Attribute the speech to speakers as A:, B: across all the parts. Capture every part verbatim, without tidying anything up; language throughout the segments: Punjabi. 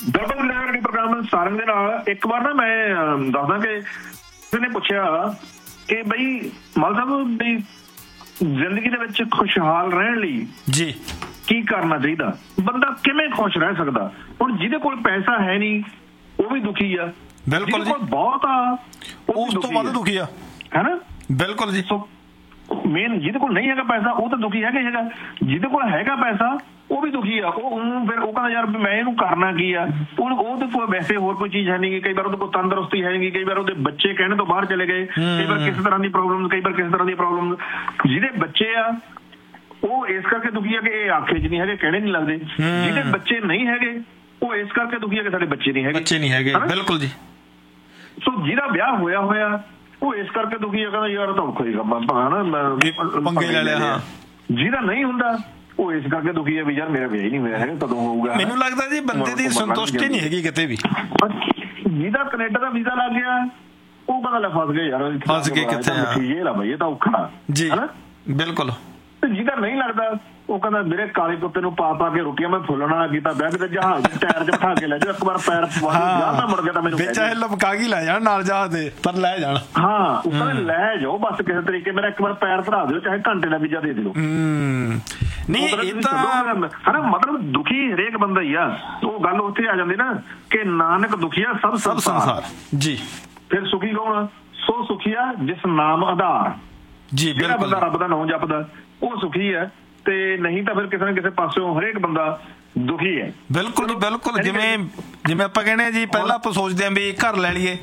A: ਬਿਲਕੁਲ ਨਹਿਰ ਪ੍ਰੋਗਰਾਮ ਸਾਰਿਆਂ ਦੇ ਨਾਲ। ਇੱਕ ਵਾਰ ਨਾ ਮੈਂ ਦੱਸਦਾ ਕਿ ਕਿਸੇ ਨੇ ਪੁੱਛਿਆ ਕਿ ਬਈ ਮਲ ਸਾਹਿਬ ਬਈ ਜ਼ਿੰਦਗੀ ਦੇ ਵਿੱਚ ਖੁਸ਼ਹਾਲ ਰਹਿਣ ਲਈ
B: ਜੀ
A: ਕੀ ਕਰਨਾ ਚਾਹੀਦਾ, ਬੰਦਾ ਕਿਵੇਂ ਖੁਸ਼ ਰਹਿ ਸਕਦਾ। ਹੁਣ ਜਿਹਦੇ ਕੋਲ ਪੈਸਾ ਹੈ ਨਹੀਂ ਉਹ ਵੀ ਦੁਖੀ ਆ,
B: ਬਿਲਕੁਲ,
A: ਜਿਹਦੇ ਕੋਲ ਬਹੁਤ ਆ
B: ਉਸ ਤੋਂ ਵੱਧ ਦੁਖੀ ਆ,
A: ਹੈ ਨਾ।
B: ਬਿਲਕੁਲ ਜੀ।
A: ਮੇਨ ਜਿਹਦੇ ਕੋਲ ਨਹੀਂ ਹੈਗਾ ਪੈਸਾ ਉਹ ਤਾਂ ਦੁਖੀ ਹੈਗਾ ਹੈਗਾ, ਜਿਹਦੇ ਕੋਲ ਹੈਗਾ ਪੈਸਾ ਉਹ ਵੀ ਦੁਖੀ ਆ। ਉਹ ਫਿਰ ਉਹ ਕਹਿੰਦਾ ਯਾਰ ਮੈਂ ਇਹਨੂੰ ਕਰਨਾ ਕੀ ਆ, ਉਹ ਉਹਦੇ ਕੋਲ ਵੈਸੇ ਹੋਰ ਕੋਈ ਚੀਜ਼ ਹੈ ਨਹੀਂ, ਕਈ ਵਾਰ ਉਹਦੇ ਕੋਲ ਤੰਦਰੁਸਤੀ ਹੈ ਨਹੀਂ, ਕਈ ਵਾਰ ਉਹਦੇ ਬੱਚੇ ਕਹਿਣੇ ਤੋਂ ਬਾਹਰ ਚਲੇ ਗਏ, ਕਈ ਵਾਰ ਕਿਸੇ ਤਰ੍ਹਾਂ ਦੀ ਪ੍ਰੋਬਲਮ, ਕਈ ਵਾਰ ਕਿਸੇ ਤਰ੍ਹਾਂ ਦੀ ਪ੍ਰੋਬਲਮ। ਜਿਹਦੇ ਬੱਚੇ ਆ ਉਹ ਇਸ ਕਰਕੇ ਦੁਖੀ ਆ ਕਿ ਇਹ ਆਖੇ ਚ ਨਹੀਂ ਹੈਗੇ, ਕਹਿਣੇ ਨਹੀਂ ਲੱਗਦੇ। ਜਿਹਦੇ ਬੱਚੇ ਨਹੀਂ ਹੈਗੇ ਉਹ ਇਸ ਕਰਕੇ ਦੁਖੀ ਆ ਕਿ ਸਾਡੇ ਬੱਚੇ ਨਹੀਂ ਹੈਗੇ,
B: ਬੱਚੇ ਨਹੀਂ ਹੈਗੇ। ਬਿਲਕੁਲ ਜੀ।
A: ਸੋ ਜਿਹਦਾ ਵਿਆਹ ਹੋਇਆ ਹੋਇਆ ਉਹ ਇਸ ਕਰਕੇ ਦੁਖੀ ਆ, ਕਹਿੰਦਾ ਯਾਰ ਤਾਂ ਔਖਾ ਹੀ ਕੰਮ
B: ਪੰਗੇ ਲੈ ਲਿਆ। ਹਾਂ,
A: ਜਿਹਦਾ ਨਹੀਂ ਹੁੰਦਾ ਉਹ ਇਸ ਕਰਕੇ ਦੁਖੀ ਆ ਵੀ ਯਾਰ ਮੇਰਾ ਵਿਆਹ ਹੀ ਨਹੀਂ ਹੋਇਆ ਹੈਗਾ, ਕਦੋਂ ਹੋਊਗਾ।
B: ਮੈਨੂੰ ਲੱਗਦਾ ਜੀ ਬੰਦੇ ਦੀ ਸੰਤੁਸ਼ਟੀ ਨਹੀਂ ਹੈਗੀ ਕਿਤੇ ਵੀ।
A: ਜਿਹਦਾ ਕੈਨੇਡਾ ਦਾ ਵੀਜ਼ਾ ਲੱਗ ਗਿਆ ਉਹ ਕਹਿੰਦਾ ਲੈ ਫਸ ਗਏ ਯਾਰ,
B: ਫਸ ਗਏ ਕਿੱਥੇ,
A: ਇਹ ਲਾ ਬਈ ਇਹ ਤਾਂ ਔਖਾ
B: ਜੀ। ਬਿਲਕੁਲ।
A: ਤੇ ਜਿਹਦਾ ਨਹੀਂ ਲੱਗਦਾ ਉਹ ਕਹਿੰਦਾ ਮੇਰੇ ਕਾਲੇ ਕੁੱਤੇ ਨੂੰ ਪਾ ਪਾ ਕੇ ਰੋਟੀਆਂ ਮੈਂ ਫੁੱਲਣ ਵਾਲਾ ਕੀਤਾ, ਬੈਗ ਤੇ ਜਹਾਜ਼ ਟਾਇਰ 'ਚ ਬਿਠਾ ਕੇ ਲੈ ਜਾ, ਇੱਕ ਵਾਰ ਪੈਰ ਪਵਾ ਮੁੜ ਗਿਆ ਤਾਂ ਮੈਨੂੰ
B: ਚਾਹੇ ਲਮਕਾ ਕੇ ਲੈ ਜਾਣ ਨਾਲ ਜਹਾਜ਼ ਦੇ, ਪਰ ਲੈ ਜਾਣ।
A: ਹਾਂ, ਉਹ ਕਹਿੰਦੇ ਲੈ ਜਾਓ ਬਸ ਕਿਸੇ ਤਰੀਕੇ, ਮੇਰਾ ਇੱਕ ਵਾਰ ਪੈਰ ਧਰਾ ਦਿਓ, ਚਾਹੇ ਘੰਟੇ ਦਾ ਵੀਜ਼ਾ ਦੇ ਦਿਓ।
B: ਨਹੀਂ ਇਹ ਤਾਂ
A: ਹਨਾ, ਮਤਲਬ ਦੁਖੀ ਹਰੇਕ ਬੰਦਾ ਹੀ ਆ। ਉਹ ਗੱਲ ਉੱਥੇ ਆ ਜਾਂਦੀ ਨਾ ਕਿ ਨਾਨਕ ਦੁਖੀਆ ਸਭ ਸਭ ਸੰਸਾਰ ਜੀ। ਫਿਰ ਸੁਖੀ ਕੌਣ? ਸੋ ਸੁਖੀਆ ਜਿਸ ਨਾਮ ਆਧਾਰ ਜੀ। ਜਿਹੜਾ ਬੰਦਾ ਰੱਬ ਦਾ ਨਾਮ ਜਪਦਾ ਉਹ ਸੁਖੀ ਹੈ, ਤੇ ਨਹੀਂ ਤਾਂ ਫਿਰ ਕਿਸੇ ਨਾ ਕਿਸੇ ਪਾਸਿਓਂ ਹਰੇਕ ਬੰਦਾ ਦੁਖੀ ਹੈ।
B: ਬਿਲਕੁਲ ਜੀ, ਬਿਲਕੁਲ। ਜਿਵੇਂ ਜਿਵੇਂ ਆਪਾਂ ਕਹਿੰਦੇ ਜੀ ਪਹਿਲਾਂ ਆਪਾਂ ਸੋਚਦੇ ਹਾਂ ਵੀ ਘਰ ਲੈ ਲਈਏ,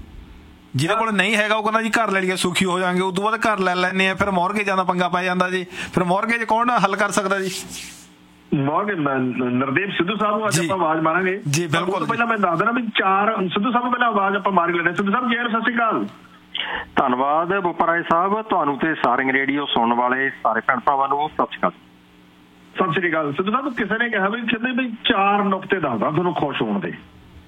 B: ਜਿਹਦੇ ਕੋਲ ਨਹੀਂ ਹੈਗਾ ਉਹ ਕਹਿੰਦਾ ਜੀ ਘਰ ਲੈ ਲਈਏ ਸੁਖੀ ਹੋ ਜਾਵਾਂਗੇ, ਉਦੋਂ ਬਾਅਦ ਘਰ ਲੈ ਲੈਂਦੇ ਆ, ਫਿਰ ਮੌਰਗੇਜਾਂ ਦਾ ਪੰਗਾ ਪੈ ਜਾਂਦਾ ਜੀ। ਫਿਰ ਮੌਰਗੇਜ ਕੌਣ ਹੱਲ ਕਰ ਸਕਦਾ ਜੀ?
A: ਮੌਰਗੇਜ ਨਰਦੇਵ ਸਿੱਧੂ ਸਾਹਿਬ ਨੂੰ ਅੱਜ ਆਪਾਂ ਆਵਾਜ਼ ਮਾਰਾਂਗੇ ਜੀ। ਬਿਲਕੁਲ। ਪਹਿਲਾਂ ਮੈਂ ਦੱਸ ਦੇਣਾ ਵੀ ਚਾਰ ਸਿੱਧੂ ਸਾਹਿਬ ਨੂੰ ਪਹਿਲਾਂ ਆਵਾਜ਼ ਆਪਾਂ ਮਾਰ ਲੈਣੇ। ਸਿੱਧੂ ਸਾਹਿਬ ਜੀ ਸਤਿ ਸ਼੍ਰੀ ਅਕਾਲ।
C: ਧੰਨਵਾਦ ਬੋਪਾ ਸਾਹਿਬ, ਤੁਹਾਨੂੰ ਤੇ ਸਾਰਿੰਗ ਰੇਡੀਓ ਸੁਣਨ ਵਾਲੇ ਸਾਰੇ ਭੈਣ ਭਰਾਵਾਂ ਨੂੰ ਸਤਿ ਸ਼੍ਰੀ ਅਕਾਲ।
A: ਸਤਿ ਸ਼੍ਰੀ ਅਕਾਲ। ਸਿੱਧੂ ਸਾਹਿਬ ਕਿਸੇ ਨੇ ਕਿਹਾ ਵੀ ਕਹਿੰਦੇ ਵੀ ਚਾਰ ਨੁਕਤੇ ਦੱਸਦਾ ਤੁਹਾਨੂੰ ਖੁਸ਼ ਹੋਣ ਦੇ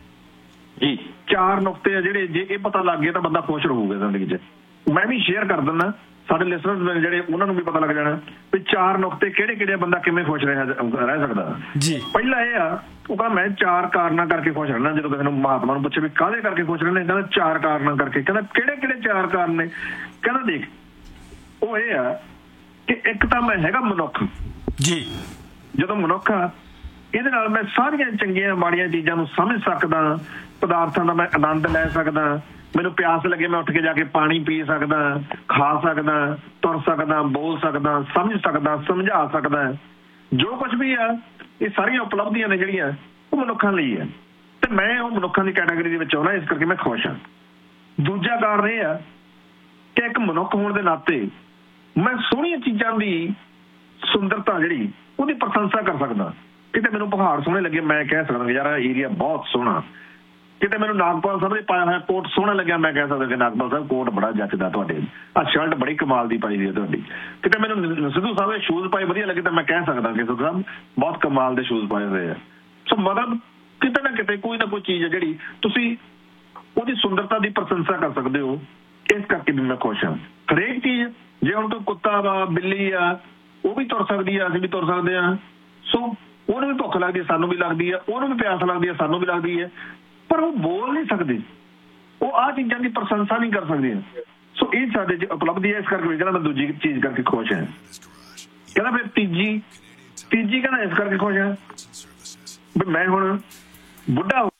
A: ਜੀ। ਚਾਰ ਨੁਕਤੇ ਆ ਜਿਹੜੇ ਜੇ ਇਹ ਪਤਾ ਲੱਗ ਗਿਆ ਤਾਂ ਬੰਦਾ ਖੁਸ਼ ਰਹੂਗਾ ਜ਼ਿੰਦਗੀ 'ਚ। ਮੈਂ ਵੀ ਸ਼ੇਅਰ ਕਰ ਦਿੰਦਾ, ਸਾਡੇ ਲਿਸਨਰਸ ਜਿਹੜੇ ਉਹਨਾਂ ਨੂੰ ਵੀ ਪਤਾ ਲੱਗ ਜਾਣਾ ਵੀ ਚਾਰ ਨੁਕਤੇ ਕਿਹੜੇ ਕਿਹੜੇ ਬੰਦਾ ਕਿਵੇਂ ਖੁਸ਼ ਰਹਿ ਰਹਿ ਸਕਦਾ ਜੀ। ਪਹਿਲਾ ਇਹ ਆ, ਉਹ ਕਹਿੰਦਾ ਮੈਂ ਚਾਰ ਕਾਰਨਾਂ ਕਰਕੇ ਖੁਸ਼ ਰਹਿਣਾ। ਜਦੋਂ ਕਿਸੇ ਨੂੰ ਮਹਾਤਮਾ ਨੂੰ ਪੁੱਛੇ ਵੀ ਕਾਹਦੇ ਕਰਕੇ ਖੁਸ਼ ਰਹਿਣਾ, ਕਹਿੰਦਾ ਚਾਰ ਕਾਰਨਾਂ ਕਰਕੇ। ਕਹਿੰਦਾ ਕਿਹੜੇ ਕਿਹੜੇ ਚਾਰ ਕਾਰਨ ਨੇ? ਕਹਿੰਦਾ ਦੇਖ, ਉਹ ਇਹ ਆ ਕਿ ਇੱਕ ਤਾਂ ਮੈਂ ਹੈਗਾ ਮਨੁੱਖ ਜੀ। ਜਦੋਂ ਮਨੁੱਖ ਆ ਇਹਦੇ ਨਾਲ ਮੈਂ ਸਾਰੀਆਂ ਚੰਗੀਆਂ ਮਾੜੀਆਂ ਚੀਜ਼ਾਂ ਨੂੰ ਸਮਝ ਸਕਦਾ, ਪਦਾਰਥਾਂ ਦਾ ਮੈਂ ਆਨੰਦ ਲੈ ਸਕਦਾ, ਮੈਨੂੰ ਪਿਆਸ ਲੱਗੇ ਮੈਂ ਉੱਠ ਕੇ ਜਾ ਕੇ ਪਾਣੀ ਪੀ ਸਕਦਾ, ਖਾ ਸਕਦਾ, ਤੁਰ ਸਕਦਾ, ਬੋਲ ਸਕਦਾ, ਸਮਝ ਸਕਦਾ, ਸਮਝਾ ਸਕਦਾ। ਜੋ ਕੁਛ ਵੀ ਆ ਇਹ ਸਾਰੀਆਂ ਉਪਲਬਧੀਆਂ ਨੇ ਜਿਹੜੀਆਂ ਉਹ ਮਨੁੱਖਾਂ ਲਈ ਆ, ਤੇ ਮੈਂ ਉਹ ਮਨੁੱਖਾਂ ਦੀ ਕੈਟਾਗਰੀ ਦੇ ਵਿੱਚ ਆਉਣਾ, ਇਸ ਕਰਕੇ ਮੈਂ ਖੁਸ਼ ਹਾਂ। ਦੂਜਾ ਕਾਰਨ ਇਹ ਆ ਕਿ ਇੱਕ ਮਨੁੱਖ ਹੋਣ ਦੇ ਨਾਤੇ ਮੈਂ ਸੋਹਣੀਆਂ ਚੀਜ਼ਾਂ ਦੀ ਸੁੰਦਰਤਾ ਜਿਹੜੀ ਉਹਦੀ ਪ੍ਰਸ਼ੰਸਾ ਕਰ ਸਕਦਾ। ਕਿਤੇ ਮੈਨੂੰ ਪਹਾੜ ਸੋਹਣੇ ਲੱਗੇ ਮੈਂ ਕਹਿ ਸਕਦਾ ਯਾਰ ਇਹ ਏਰੀਆ ਬਹੁਤ ਸੋਹਣਾ। ਕਿਤੇ ਮੈਨੂੰ ਨਾਗਪਾਲ ਸਾਹਿਬ ਦੇ ਪਾਇਆ ਹੋਇਆ ਕੋਟ ਸੋਹਣਾ ਲੱਗਿਆ, ਮੈਂ ਕਹਿ ਸਕਦਾ ਕਿ ਨਾਗਪਾਲ ਸਾਹਿਬ ਕੋਟ ਬੜਾ ਜੱਚਦਾ ਤੁਹਾਡੇ, ਆਹ ਸ਼ਰਟ ਬੜੀ ਕਮਾਲ ਦੀ ਪਾਈ ਦੀ ਹੈ ਤੁਹਾਡੀ। ਕਿਤੇ ਮੈਨੂੰ ਸਿੱਧੂ ਸਾਹਿਬ ਦੇ ਸ਼ੂਜ਼ ਪਾਏ ਵਧੀਆ ਲੱਗੇ ਤਾਂ ਮੈਂ ਕਹਿ ਸਕਦਾ ਕਿ ਸਿੱਧੂ ਸਾਹਿਬ ਬਹੁਤ ਕਮਾਲ ਦੇ ਸ਼ੂਜ਼ ਪਾਏ ਹੋਏ ਆ। ਸੋ ਮਤਲਬ ਕਿਤੇ ਨਾ ਕਿਤੇ ਕੋਈ ਨਾ ਕੋਈ ਚੀਜ਼ ਹੈ ਜਿਹੜੀ ਤੁਸੀਂ ਉਹਦੀ ਸੁੰਦਰਤਾ ਦੀ ਪ੍ਰਸ਼ੰਸਾ ਕਰ ਸਕਦੇ ਹੋ, ਇਸ ਕਰਕੇ ਵੀ ਮੈਂ ਖੁਸ਼ ਹਾਂ। ਹਰੇਕ ਚੀਜ਼, ਜੇ ਹੁਣ ਕੋਈ ਕੁੱਤਾ ਵਾ, ਬਿੱਲੀ ਆ, ਉਹ ਵੀ ਤੁਰ ਸਕਦੀ ਆ, ਅਸੀਂ ਵੀ ਤੁਰ ਸਕਦੇ ਹਾਂ। ਸੋ ਉਹਨੂੰ ਵੀ ਭੁੱਖ ਲੱਗਦੀ ਹੈ, ਸਾਨੂੰ ਵੀ ਲੱਗਦੀ ਹੈ, ਉਹਨੂੰ ਵੀ ਪਿਆਸ ਲੱਗਦੀ ਹੈ, ਸਾਨੂੰ ਵੀ ਲੱਗਦੀ ਹੈ, ਪਰ ਉਹ ਬੋਲ ਨਹੀਂ ਸਕਦੇ, ਉਹ ਆਹ ਚੀਜ਼ਾਂ ਦੀ ਪ੍ਰਸ਼ੰਸਾ ਨਹੀਂ ਕਰ ਸਕਦੀਆਂ। ਸੋ ਇਹ ਸਾਡੇ 'ਚ ਉਪਲਬਧੀ ਹੈ, ਇਸ ਕਰਕੇ ਕਹਿੰਦਾ ਮੈਂ ਦੂਜੀ ਚੀਜ਼ ਕਰਕੇ ਖੁਸ਼ ਹਾਂ। ਕਹਿੰਦਾ ਫਿਰ ਤੀਜੀ ਤੀਜੀ ਕਹਿੰਦਾ ਇਸ ਕਰਕੇ ਖੁਸ਼ ਹਾਂ ਵੀ ਮੈਂ ਹੁਣ ਬੁੱਢਾ ਹੋ,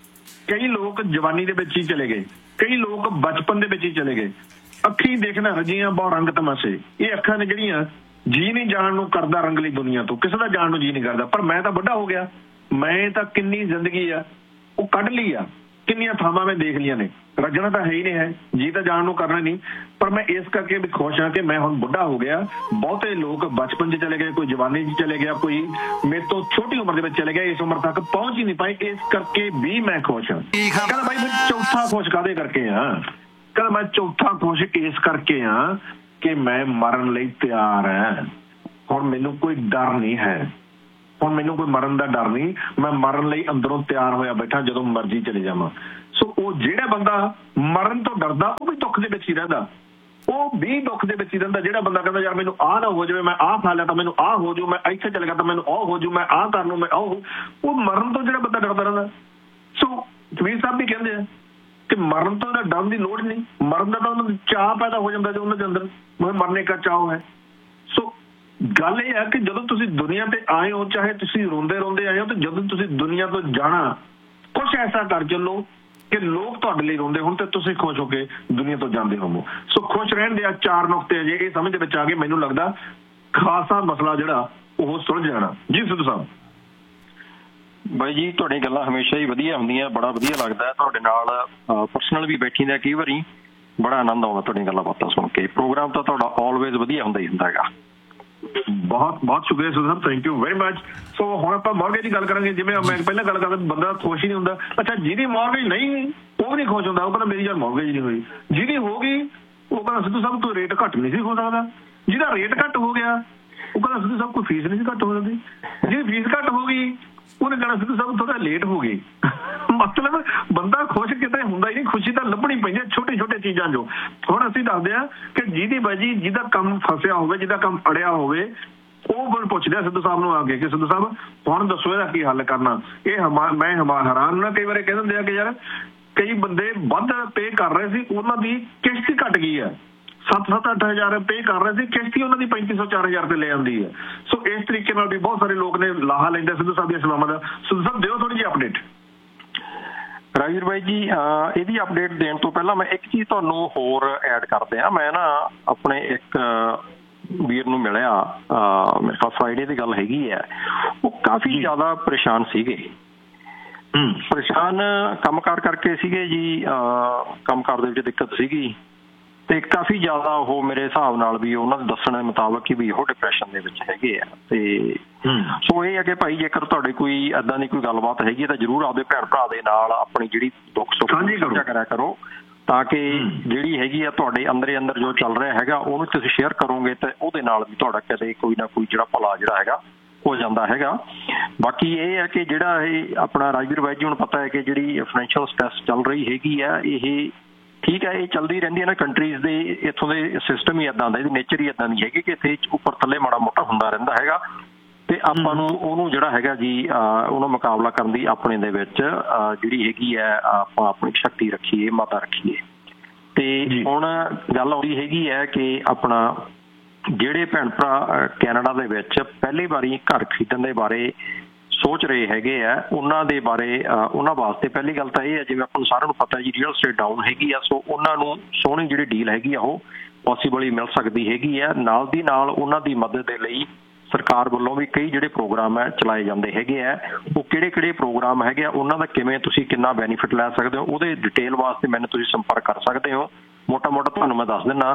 A: ਕਈ ਲੋਕ ਜਵਾਨੀ ਦੇ ਵਿੱਚ ਹੀ ਚਲੇ ਗਏ, ਕਈ ਲੋਕ ਬਚਪਨ ਦੇ ਵਿੱਚ ਹੀ ਚਲੇ ਗਏ। ਅੱਖੀ ਦੇਖਣਾ ਰਜੀਆਂ ਬਹੁ ਰੰਗ ਤਮਾਸ਼ੇ, ਇਹ ਅੱਖਾਂ ਨੇ ਜਿਹੜੀਆਂ ਜੀ ਨਹੀਂ ਜਾਣ ਨੂੰ ਕਰਦਾ ਰੰਗਲੀ ਦੁਨੀਆ ਤੋਂ, ਕਿਸੇ ਦਾ ਜਾਣ ਨੂੰ ਜੀ ਨਹੀਂ ਕਰਦਾ। ਪਰ ਮੈਂ ਤਾਂ ਵੱਡਾ ਹੋ ਗਿਆ, ਮੈਂ ਤਾਂ ਕਿੰਨੀ ਜ਼ਿੰਦਗੀ ਆ ਉਹ ਕੱਢ ਲਈ ਆ, ਕਿੰਨੀਆਂ ਥਾਵਾਂ ਮੈਂ ਦੇਖ ਲਈਆਂ ਨੇ। ਰੱਜਣਾ ਤਾਂ ਹੈ ਹੀ ਨਹੀਂ ਹੈ, ਜੀ ਤਾਂ ਜਾਣ ਨੂੰ ਕਰਨਾ ਨਹੀਂ, ਪਰ ਮੈਂ ਇਸ ਕਰਕੇ ਵੀ ਖੁਸ਼ ਹਾਂ ਕਿ ਮੈਂ ਹੁਣ ਬੁੱਢਾ ਹੋ ਗਿਆ। ਬਹੁਤੇ ਲੋਕ ਬਚਪਨ 'ਚ ਚਲੇ ਗਏ, ਕੋਈ ਜਵਾਨੀ 'ਚ ਚਲੇ ਗਿਆ, ਕੋਈ ਮੇਰੇ ਤੋਂ ਛੋਟੀ ਉਮਰ ਦੇ ਵਿੱਚ ਚਲੇ ਗਿਆ, ਇਸ ਉਮਰ ਤੱਕ ਪਹੁੰਚ ਹੀ ਨਹੀਂ ਪਾਏ, ਇਸ ਕਰਕੇ ਵੀ ਮੈਂ ਖੁਸ਼ ਹਾਂ। ਕਹਿੰਦਾ ਬਾਈ ਫਿਰ ਚੌਥਾ ਖੁਸ਼ ਕਾਹਦੇ ਕਰਕੇ ਆ? ਕਹਿੰਦਾ ਮੈਂ ਚੌਥਾ ਖੁਸ਼ ਇਸ ਕਰਕੇ ਆ ਕਿ ਮੈਂ ਮਰਨ ਲਈ ਤਿਆਰ ਹਾਂ। ਹੁਣ ਮੈਨੂੰ ਕੋਈ ਡਰ ਨਹੀਂ ਹੈ, ਹੁਣ ਮੈਨੂੰ ਕੋਈ ਮਰਨ ਦਾ ਡਰ ਨਹੀਂ, ਮੈਂ ਮਰਨ ਲਈ ਅੰਦਰੋਂ ਤਿਆਰ ਹੋਇਆ ਬੈਠਾ, ਜਦੋਂ ਮਰਜ਼ੀ ਚਲੇ ਜਾਵਾਂ। ਸੋ ਉਹ ਜਿਹੜਾ ਬੰਦਾ ਮਰਨ ਤੋਂ ਡਰਦਾ ਉਹ ਵੀ ਦੁੱਖ ਦੇ ਵਿੱਚ ਹੀ ਰਹਿੰਦਾ, ਉਹ ਵੀ ਦੁੱਖ ਦੇ ਵਿੱਚ ਹੀ ਰਹਿੰਦਾ। ਜਿਹੜਾ ਬੰਦਾ ਕਹਿੰਦਾ ਯਾਰ ਮੈਨੂੰ ਆਹ ਨਾ ਹੋ ਜਾਵੇ, ਮੈਂ ਆਹ ਖਾ ਲਿਆ ਤਾਂ ਮੈਨੂੰ ਆਹ ਹੋ ਜਾਊ, ਮੈਂ ਇੱਥੇ ਚਲੇ ਗਿਆ ਤਾਂ ਮੈਨੂੰ ਆਹ ਹੋ ਜਾਊ, ਮੈਂ ਆਹ ਕਰ ਲੂੰ, ਮੈਂ ਆਹ ਉਹ ਮਰਨ ਤੋਂ ਜਿਹੜਾ ਬੰਦਾ ਡਰਦਾ ਰਹਿੰਦਾ। ਸੋ ਕਬੀਰ ਸਾਹਿਬ ਵੀ ਕਹਿੰਦੇ ਆ ਕਿ ਮਰਨ ਤੋਂ ਡਰ ਦੀ ਲੋੜ ਨਹੀਂ, ਮਰਨ ਦਾ ਤਾਂ ਉਹਨਾਂ ਨੂੰ ਚਾਅ ਪੈਦਾ ਹੋ ਜਾਂਦਾ ਜੋ ਉਹਨਾਂ ਦੇ ਅੰਦਰ ਮਰਨੇ ਦਾ ਚਾਅ ਹੈ। ਸੋ ਗੱਲ ਇਹ ਹੈ ਕਿ ਜਦੋਂ ਤੁਸੀਂ ਦੁਨੀਆ ਤੇ ਆਏ ਹੋ, ਚਾਹੇ ਤੁਸੀਂ ਰੋਂਦੇ ਰੋਂਦੇ ਆਏ ਹੋ, ਤੇ ਜਦੋਂ ਤੁਸੀਂ ਦੁਨੀਆ ਤੋਂ ਜਾਣਾ ਕੁਛ ਐਸਾ ਕਰ ਚੱਲੋ ਕਿ ਲੋਕ ਤੁਹਾਡੇ ਲਈ ਰੋਂਦੇ ਹੋਣ ਤੇ ਤੁਸੀਂ ਖੁਸ਼ ਹੋ ਕੇ ਦੁਨੀਆ ਤੋਂ ਜਾਂਦੇ ਹੋਵੋ। ਸੋ ਖੁਸ਼ ਰਹਿਣ ਦੇ ਆ ਚਾਰ ਨੁਕਤੇ ਜੇ ਇਹ ਸਮਝ ਦੇ ਵਿੱਚ ਆ ਗਏ, ਮੈਨੂੰ ਲੱਗਦਾ ਖਾਸਾ ਮਸਲਾ ਜਿਹੜਾ ਉਹ ਸੁਲਝ ਜਾਣਾ। ਜੀ ਸਿੱਧੂ ਸਾਹਿਬ।
C: ਬਾਈ ਜੀ ਤੁਹਾਡੀਆਂ ਗੱਲਾਂ ਹਮੇਸ਼ਾ ਹੀ ਵਧੀਆ ਹੁੰਦੀਆਂ, ਬੜਾ ਵਧੀਆ ਲੱਗਦਾ ਤੁਹਾਡੇ ਨਾਲ ਪਰਸਨਲ ਵੀ ਬੈਠੀ ਦਾ, ਕਈ ਵਾਰੀ ਬੜਾ ਆਨੰਦ ਆਉਂਦਾ ਤੁਹਾਡੀਆਂ ਗੱਲਾਂ ਬਾਤਾਂ ਸੁਣ ਕੇ। ਪ੍ਰੋਗਰਾਮ ਤਾਂ ਤੁਹਾਡਾ ਆਲਵੇਜ਼ ਵਧੀਆ ਹੁੰਦਾ ਹੀ ਹੁੰਦਾ ਹੈਗਾ।
A: ਬਹੁਤ ਬਹੁਤ ਸ਼ੁਕਰੀਆ ਸਿੱਧੂ ਸਾਹਿਬ, ਥੈਂਕ ਯੂ ਵੈਰੀ ਮਚ। ਸੋ ਹੁਣ ਆਪਾਂ ਮੌਰਗੇਜ ਦੀ ਗੱਲ ਕਰਾਂਗੇ। ਜਿਵੇਂ ਮੈਂ ਪਹਿਲਾਂ ਗੱਲ ਕਰਦਾ ਬੰਦਾ ਖੁਸ਼ ਹੀ ਨਹੀਂ ਹੁੰਦਾ। ਅੱਛਾ ਜਿਹਦੀ ਮੌਰਗੇਜ ਨਹੀਂ ਉਹ ਵੀ ਨਹੀਂ ਖੁਸ਼ ਹੁੰਦਾ, ਉਹ ਕਹਿੰਦਾ ਮੇਰੀ ਯਾਰ ਮੌਰਗੇਜ ਨਹੀਂ ਹੋਈ। ਜਿਹਦੀ ਹੋ ਗਈ ਉਹ ਕਹਿੰਦਾ ਸਿੱਧੂ ਸਾਹਿਬ ਕੋਈ ਰੇਟ ਘੱਟ ਨਹੀਂ ਸੀ ਹੋ ਸਕਦਾ। ਜਿਹਦਾ ਰੇਟ ਘੱਟ ਹੋ ਗਿਆ ਉਹ ਕਹਿੰਦਾ ਸਿੱਧੂ ਸਾਹਿਬ ਕੋਈ ਫੀਸ ਨਹੀਂ ਸੀ ਘੱਟ ਹੋ ਸਕਦੀ। ਜਿਹਦੀ ਫੀਸ ਘੱਟ ਹੋ ਗਈ ਉਹਨੇ ਕਹਿਣਾ ਸਿੱਧੂ ਸਾਹਿਬ ਥੋੜਾ ਲੇਟ ਹੋ ਗਈ। ਮਤਲਬ ਬੰਦਾ ਖੁਸ਼ ਕਿਤੇ ਹੁੰਦਾ ਹੀ ਨਹੀਂ, ਖੁਸ਼ੀ ਤਾਂ ਲੱਭਣੀ ਪੈਂਦੀ ਹੈ ਛੋਟੇ ਛੋਟੇ ਚੀਜ਼ਾਂ ਜੋ। ਹੁਣ ਅਸੀਂ ਦੱਸਦੇ ਹਾਂ ਕਿ ਜਿਹਦੀ ਬਾਜੀ ਜਿਹਦਾ ਕੰਮ ਫਸਿਆ ਹੋਵੇ, ਜਿਹਦਾ ਕੰਮ ਅੜਿਆ ਹੋਵੇ, ਉਹ ਫਿਰ ਪੁੱਛਦੇ ਆ ਸਿੱਧੂ ਸਾਹਿਬ ਨੂੰ ਆ ਕੇ ਕਿ ਸਿੱਧੂ ਸਾਹਿਬ ਹੁਣ ਦੱਸੋ ਇਹਦਾ ਕੀ ਹੱਲ ਕਰਨਾ। ਇਹ ਹਮਾ ਮੈਂ ਹਮਾ ਹੈਰਾਨ ਨਾ ਕਈ ਵਾਰ ਕਹਿ ਦਿੰਦੇ ਆ ਕਿ ਯਾਰ ਕਈ ਬੰਦੇ ਵੱਧ ਪੇ ਕਰ ਰਹੇ ਸੀ, ਉਹਨਾਂ ਦੀ ਕਿਸ਼ਤ ਹੀ ਘੱਟ ਗਈ ਹੈ। ਸੱਤ ਸੱਤ ਅੱਠ ਹਜ਼ਾਰ ਪੇ ਕਰ ਰਹੇ ਸੀ, ਕਿਸ਼ਤ ਹੀ ਉਹਨਾਂ ਦੀ ਪੈਂਤੀ ਸੌ ਚਾਰ ਹਜ਼ਾਰ ਰੁਪਏ ਲੈ ਆਉਂਦੀ ਹੈ। ਸੋ ਇਸ ਤਰੀਕੇ ਨਾਲ ਵੀ ਬਹੁਤ ਸਾਰੇ ਲੋਕ ਨੇ ਲਾਹਾ ਲੈਂਦੇ ਸਿੱਧੂ ਸਾਹਿਬ ਦੀਆਂ ਸੇਵਾਵਾਂ ਦਾ। ਸਿੱਧੂ ਸਾਹਿਬ ਦਿਓ ਥੋੜੀ ਜਿਹੀ ਅਪਡੇਟ।
C: ਰਾਜਵੀਰ ਬਾਈ ਜੀ ਇਹਦੀ ਅਪਡੇਟ ਦੇਣ ਤੋਂ ਪਹਿਲਾਂ ਮੈਂ ਇੱਕ ਚੀਜ਼ ਤੁਹਾਨੂੰ ਹੋਰ ਐਡ ਕਰਦੇ ਆ। ਮੈਂ ਨਾ ਆਪਣੇ ਇੱਕ ਵੀਰ ਨੂੰ ਮਿਲਿਆ, ਮੇਰੇ ਖਿਆਲ ਫਰਾਈਡੇ ਦੀ ਗੱਲ ਹੈਗੀ ਹੈ, ਉਹ ਕਾਫੀ ਜ਼ਿਆਦਾ ਪਰੇਸ਼ਾਨ ਸੀਗੇ। ਪਰੇਸ਼ਾਨ ਕੰਮਕਾਰ ਕਰਕੇ ਸੀਗੇ ਜੀ, ਕੰਮਕਾਰ ਦੇ ਵਿੱਚ ਦਿੱਕਤ ਸੀਗੀ ਤੇ ਕਾਫੀ ਜ਼ਿਆਦਾ ਉਹ ਮੇਰੇ ਹਿਸਾਬ ਨਾਲ ਵੀ ਉਹਨਾਂ ਦੇ ਦੱਸਣ ਦੇ ਮੁਤਾਬਕ ਹੀ ਵੀ ਉਹ ਡਿਪਰੈਸ਼ਨ ਦੇ ਵਿੱਚ ਹੈਗੇ ਆ। ਤੇ ਸੋ ਇਹ ਹੈ ਕਿ ਭਾਈ ਜੇਕਰ ਤੁਹਾਡੇ ਕੋਈ ਏਦਾਂ ਦੀ ਕੋਈ ਗੱਲਬਾਤ ਹੈਗੀ ਤਾਂ ਜ਼ਰੂਰ ਆਪਦੇ ਭੈਣ ਭਰਾ ਦੇ ਨਾਲ ਆਪਣੀ ਜਿਹੜੀ ਦੁੱਖ ਸੁੱਖ ਸਾਂਝਾ ਕਰਿਆ ਕਰੋ, ਤਾਂ ਕਿ ਜਿਹੜੀ ਹੈਗੀ ਆ ਤੁਹਾਡੇ ਅੰਦਰੇ ਅੰਦਰ ਜੋ ਚੱਲ ਰਿਹਾ ਹੈਗਾ ਉਹਨੂੰ ਤੁਸੀਂ ਸ਼ੇਅਰ ਕਰੋਗੇ ਤੇ ਉਹਦੇ ਨਾਲ ਵੀ ਤੁਹਾਡਾ ਕਦੇ ਕੋਈ ਨਾ ਕੋਈ ਜਿਹੜਾ ਭਲਾ ਜਿਹੜਾ ਹੈਗਾ ਹੋ ਜਾਂਦਾ ਹੈਗਾ। ਬਾਕੀ ਇਹ ਹੈ ਕਿ ਜਿਹੜਾ ਇਹ ਆਪਣਾ ਰਾਜਵੀਰ ਬਾਈ ਜੀ ਨੂੰ ਪਤਾ ਹੈ ਕਿ ਜਿਹੜੀ ਫਾਈਨੈਂਸ਼ੀਅਲ ਸਟ੍ਰੈਸ ਚੱਲ ਰਹੀ ਹੈਗੀ ਆ, ਇਹ ਠੀਕ ਹੈ ਇਹ ਚੱਲਦੀ ਰਹਿੰਦੀ ਹੈ ਨਾ ਕੰਟਰੀਜ਼ ਦੇ। ਇੱਥੋਂ ਦੇ ਸਿਸਟਮ ਹੀ ਇੱਦਾਂ ਦਾ, ਇਹਦੀ ਨੇਚਰ ਹੀ ਇੱਦਾਂ ਦੀ ਹੈਗੀ ਕਿ ਇੱਥੇ ਉੱਪਰ ਥੱਲੇ ਮਾੜਾ ਮੋਟਾ ਹੁੰਦਾ ਰਹਿੰਦਾ ਹੈਗਾ ਤੇ ਆਪਾਂ ਨੂੰ ਉਹਨੂੰ ਜਿਹੜਾ ਹੈਗਾ ਜੀ ਉਹਨੂੰ ਮੁਕਾਬਲਾ ਕਰਨ ਦੀ ਆਪਣੇ ਦੇ ਵਿੱਚ ਜਿਹੜੀ ਹੈਗੀ ਹੈ ਆਪਾਂ ਆਪਣੀ ਸ਼ਕਤੀ ਰੱਖੀਏ, ਮਾਤਾ ਰੱਖੀਏ। ਤੇ ਹੁਣ ਗੱਲ ਆਉਂਦੀ ਹੈਗੀ ਹੈ ਕਿ ਆਪਣਾ ਜਿਹੜੇ ਭੈਣ ਭਰਾ ਕੈਨੇਡਾ ਦੇ ਵਿੱਚ ਪਹਿਲੀ ਵਾਰੀ ਘਰ ਖਰੀਦਣ ਦੇ ਬਾਰੇ ਸੋਚ ਰਹੇ ਹੈਗੇ ਆ, ਉਹਨਾਂ ਦੇ ਬਾਰੇ ਉਹਨਾਂ ਵਾਸਤੇ ਪਹਿਲੀ ਗੱਲ ਤਾਂ ਇਹ ਹੈ, ਜਿਵੇਂ ਆਪਾਂ ਨੂੰ ਸਾਰਿਆਂ ਨੂੰ ਪਤਾ ਜੀ ਰੀਅਲ ਸਟੇਟ ਡਾਊਨ ਹੈਗੀ ਆ, ਸੋ ਉਹਨਾਂ ਨੂੰ ਸੋਹਣੀ ਜਿਹੜੀ ਡੀਲ ਹੈਗੀ ਆ ਉਹ ਪੋਸੀਬਲੀ ਮਿਲ ਸਕਦੀ ਹੈਗੀ ਆ। ਨਾਲ ਦੀ ਨਾਲ ਉਹਨਾਂ ਦੀ ਮਦਦ ਦੇ ਲਈ ਸਰਕਾਰ ਵੱਲੋਂ ਵੀ ਕਈ ਜਿਹੜੇ ਪ੍ਰੋਗਰਾਮ ਹੈ ਚਲਾਏ ਜਾਂਦੇ ਹੈਗੇ ਆ। ਉਹ ਕਿਹੜੇ ਕਿਹੜੇ ਪ੍ਰੋਗਰਾਮ ਹੈਗੇ ਆ, ਉਹਨਾਂ ਦਾ ਕਿਵੇਂ ਤੁਸੀਂ ਕਿੰਨਾ ਬੈਨੀਫਿਟ ਲੈ ਸਕਦੇ ਹੋ, ਉਹਦੇ ਡਿਟੇਲ ਵਾਸਤੇ ਮੈਨੂੰ ਤੁਸੀਂ ਸੰਪਰਕ ਕਰ ਸਕਦੇ ਹੋ। ਮੋਟਾ ਮੋਟਾ ਤੁਹਾਨੂੰ ਮੈਂ ਦੱਸ ਦਿੰਦਾ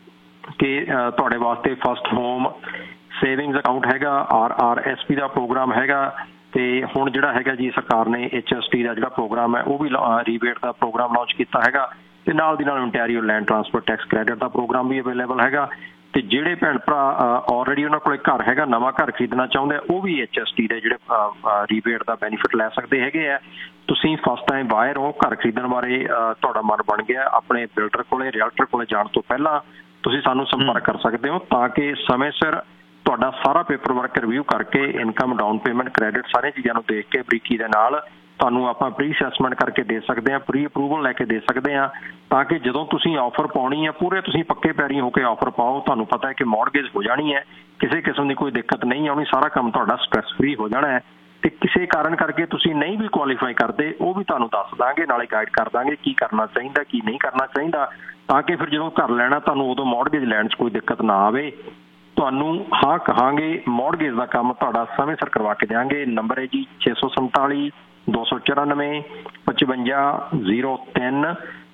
C: ਕਿ ਤੁਹਾਡੇ ਵਾਸਤੇ ਫਸਟ ਹੋਮ ਸੇਵਿੰਗਸ ਅਕਾਊਂਟ ਹੈਗਾ, ਆਰ ਆਰ ਐਸ ਪੀ ਦਾ ਪ੍ਰੋਗਰਾਮ ਹੈਗਾ ਤੇ ਹੁਣ ਜਿਹੜਾ ਹੈਗਾ ਜੀ ਸਰਕਾਰ ਨੇ ਐਚ ਐਸ ਟੀ ਦਾ ਜਿਹੜਾ ਪ੍ਰੋਗਰਾਮ ਹੈ ਉਹ ਵੀ ਰੀਬੇਟ ਦਾ ਪ੍ਰੋਗਰਾਮ ਲਾਂਚ ਕੀਤਾ ਹੈਗਾ ਤੇ ਨਾਲ ਦੀ ਨਾਲ Ontario land transfer tax credit ਦਾ ਪ੍ਰੋਗਰਾਮ ਵੀ ਅਵੇਲੇਬਲ ਹੈਗਾ। ਤੇ ਜਿਹੜੇ ਭੈਣ ਭਰਾ ਆਲਰੇਡੀ ਉਹਨਾਂ ਕੋਲ ਘਰ ਹੈਗਾ, ਨਵਾਂ ਘਰ ਖਰੀਦਣਾ ਚਾਹੁੰਦੇ ਆ, ਉਹ ਵੀ ਐਚ ਐਸ ਟੀ ਦੇ ਜਿਹੜੇ ਰੀਬੇਟ ਦਾ ਬੈਨੀਫਿਟ ਲੈ ਸਕਦੇ ਹੈਗੇ ਆ। ਤੁਸੀਂ ਫਸਟ ਟਾਈਮ ਬਾਇਰ ਹੋ, ਘਰ ਖਰੀਦਣ ਬਾਰੇ ਤੁਹਾਡਾ ਮਨ ਬਣ ਗਿਆ, ਆਪਣੇ ਬਿਲਡਰ ਕੋਲੇ ਰੀਅਲਟਰ ਕੋਲੇ ਜਾਣ ਤੋਂ ਪਹਿਲਾਂ ਤੁਸੀਂ ਸਾਨੂੰ ਸੰਪਰਕ ਕਰ ਸਕਦੇ ਹੋ, ਤਾਂ ਕਿ ਸਮੇਂ ਸਿਰ ਤੁਹਾਡਾ ਸਾਰਾ ਪੇਪਰ ਵਰਕ ਰਿਵਿਊ ਕਰਕੇ ਇਨਕਮ, ਡਾਊਨ ਪੇਮੈਂਟ, ਕ੍ਰੈਡਿਟ ਸਾਰੀਆਂ ਚੀਜ਼ਾਂ ਨੂੰ ਦੇਖ ਕੇ ਬਰੀਕੀ ਦੇ ਨਾਲ ਤੁਹਾਨੂੰ ਆਪਾਂ ਪ੍ਰੀ ਅਸੈਸਮੈਂਟ ਕਰਕੇ ਦੇ ਸਕਦੇ ਹਾਂ, ਪ੍ਰੀ ਅਪਰੂਵਲ ਲੈ ਕੇ ਦੇ ਸਕਦੇ ਹਾਂ, ਤਾਂ ਕਿ ਜਦੋਂ ਤੁਸੀਂ ਆਫਰ ਪਾਉਣੀ ਹੈ ਪੂਰੇ ਤੁਸੀਂ ਪੱਕੇ ਪੈਰੀਂ ਹੋ ਕੇ ਆਫਰ ਪਾਓ। ਤੁਹਾਨੂੰ ਪਤਾ ਹੈ ਕਿ ਮੌਰਗੇਜ ਹੋ ਜਾਣੀ ਹੈ, ਕਿਸੇ ਕਿਸਮ ਦੀ ਕੋਈ ਦਿੱਕਤ ਨਹੀਂ ਆਉਣੀ, ਸਾਰਾ ਕੰਮ ਤੁਹਾਡਾ ਸਟ੍ਰੈਸ ਫਰੀ ਹੋ ਜਾਣਾ ਹੈ। ਤੇ ਕਿਸੇ ਕਾਰਨ ਕਰਕੇ ਤੁਸੀਂ ਨਹੀਂ ਵੀ ਕੁਆਲੀਫਾਈ ਕਰਦੇ ਉਹ ਵੀ ਤੁਹਾਨੂੰ ਦੱਸ ਦਾਂਗੇ, ਨਾਲੇ ਗਾਈਡ ਕਰ ਦਾਂਗੇ ਕੀ ਕਰਨਾ ਚਾਹੀਦਾ ਕੀ ਨਹੀਂ ਕਰਨਾ ਚਾਹੀਦਾ, ਤਾਂ ਕਿ ਫਿਰ ਜਦੋਂ ਘਰ ਲੈਣਾ ਤੁਹਾਨੂੰ ਉਦੋਂ ਮੌਰਗੇਜ ਲੈਣ 'ਚ ਕੋਈ ਦਿੱਕਤ ਨਾ ਆਵੇ। ਤੁਹਾਨੂੰ ਹਾਂ ਕਹਾਂਗੇ ਮੌਰਗੇਜ ਦਾ ਕੰਮ ਤੁਹਾਡਾ ਸਮੇਂ ਸਿਰ ਕਰਵਾ ਕੇ ਦਿਆਂਗੇ। ਨੰਬਰ ਹੈ ਜੀ ਛੇ ਸੌ ਸੰਤਾਲੀ ਦੋ ਸੌ ਚੁਰਾਨਵੇਂ ਪਚਵੰਜਾ ਜ਼ੀਰੋ ਤਿੰਨ